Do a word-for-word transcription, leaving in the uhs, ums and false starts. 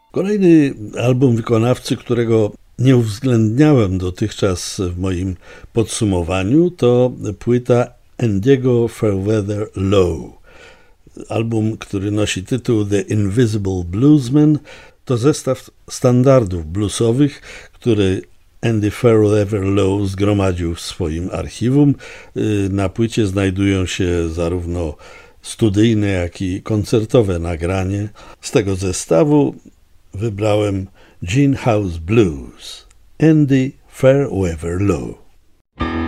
Kolejny album wykonawcy, którego nie uwzględniałem dotychczas w moim podsumowaniu, to płyta Andiego Fairweather Low. Album, który nosi tytuł The Invisible Bluesman, to zestaw standardów bluesowych, który Andy Fairweather Low zgromadził w swoim archiwum. Na płycie znajdują się zarówno studyjne, jak i koncertowe nagranie. Z tego zestawu wybrałem Gin House Blues, Andy Fairweather Low.